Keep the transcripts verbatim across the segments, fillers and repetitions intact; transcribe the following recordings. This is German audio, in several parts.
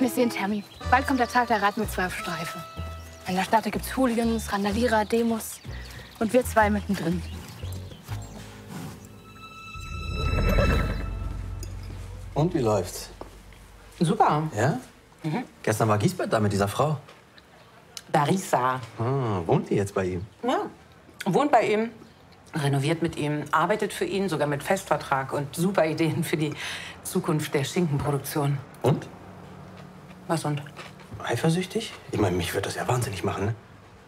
Wir sehen Termi. Bald kommt der Tag der Rat mit zwölf Streifen. In der Stadt gibt's Hooligans, Randalierer, Demos. Und wir zwei mittendrin. Und wie läuft's? Super. Ja? Mhm. Gestern war Giesbert da mit dieser Frau. Barissa. Ah, wohnt die jetzt bei ihm? Ja, wohnt bei ihm, renoviert mit ihm, arbeitet für ihn, sogar mit Festvertrag und super Ideen für die Zukunft der Schinkenproduktion. Und? Was und? Eifersüchtig? Ich meine, mich wird das ja wahnsinnig machen, ne?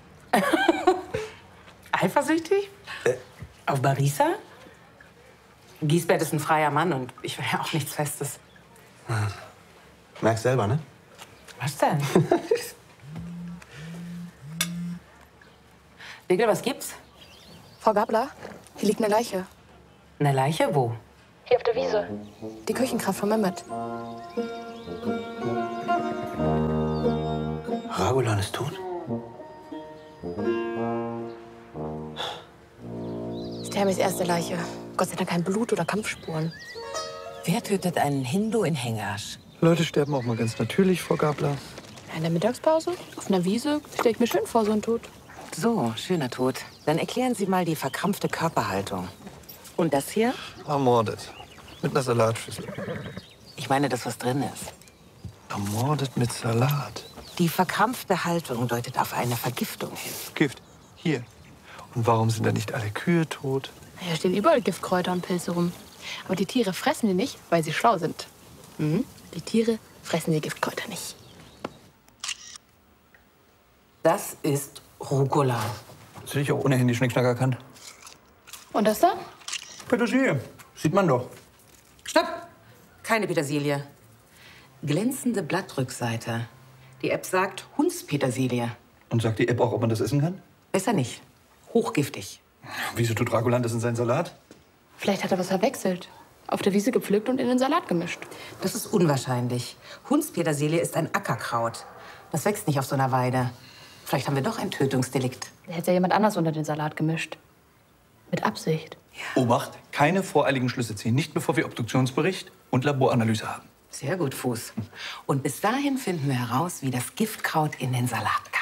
Eifersüchtig? Äh. Auf Barissa? Giesbert ist ein freier Mann und ich will ja auch nichts Festes. Ah. Merkst selber, ne? Was denn? Wigel, was gibt's? Frau Gabler, hier liegt eine Leiche. Eine Leiche? Wo? Hier auf der Wiese. Die Küchenkraft von Mehmet. Ragulan ist tot? Das ist Termis erste Leiche. Gott sei Dank kein Blut oder Kampfspuren. Wer tötet einen Hindu in Hengasch? Leute sterben auch mal ganz natürlich, Frau Gabler. In der Mittagspause? Auf einer Wiese? Stell ich mir schön vor, so ein Tod. So, schöner Tod. Dann erklären Sie mal die verkrampfte Körperhaltung. Und das hier? Ermordet. Mit einer Salatschüssel. Ich meine, das, was drin ist. Ermordet mit Salat. Die verkrampfte Haltung deutet auf eine Vergiftung hin. Gift. Hier. Und warum sind da nicht alle Kühe tot? Hier stehen überall Giftkräuter und Pilze rum. Aber die Tiere fressen die nicht, weil sie schlau sind. Mhm. Die Tiere fressen die Giftkräuter nicht. Das ist Rucola. Das hätte ich auch ohne Handy-Schnickschnack erkannt. Und das da? Petersilie. Sieht man doch. Stopp! Keine Petersilie. Glänzende Blattrückseite. Die App sagt Hundspetersilie. Und sagt die App auch, ob man das essen kann? Besser nicht. Hochgiftig. Wieso tut Ragulan das in seinen Salat? Vielleicht hat er was verwechselt. Auf der Wiese gepflückt und in den Salat gemischt. Das ist unwahrscheinlich. Hundspetersilie ist ein Ackerkraut. Das wächst nicht auf so einer Weide. Vielleicht haben wir doch ein Tötungsdelikt. Da hätte ja jemand anders unter den Salat gemischt. Mit Absicht. Ja. Obacht, keine voreiligen Schlüsse ziehen. Nicht bevor wir Obduktionsbericht und Laboranalyse haben. Sehr gut, Fuß. Und bis dahin finden wir heraus, wie das Giftkraut in den Salat